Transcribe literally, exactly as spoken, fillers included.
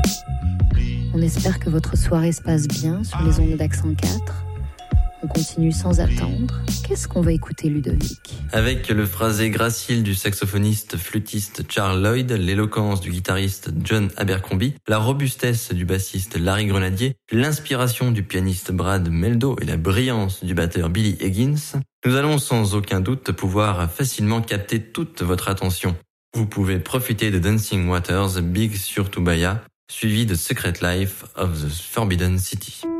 On espère que votre soirée se passe bien sur les ondes d'Accent quatre. On continue sans attendre. Qu'est-ce qu'on va écouter, Ludovic ? Avec le phrasé gracile du saxophoniste flûtiste Charles Lloyd, l'éloquence du guitariste John Abercrombie, la robustesse du bassiste Larry Grenadier, l'inspiration du pianiste Brad Meldo et la brillance du batteur Billy Higgins, nous allons sans aucun doute pouvoir facilement capter toute votre attention. Vous pouvez profiter de Dancing Waters, Big Sur Tubaya, suivi de Secret Life of the Forbidden City.